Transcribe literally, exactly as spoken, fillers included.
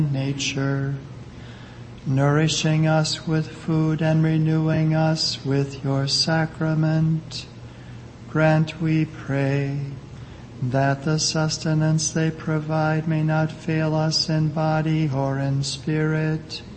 nature, nourishing us with food and renewing us with your sacrament. Grant, we pray, that the sustenance they provide may not fail us in body or in spirit,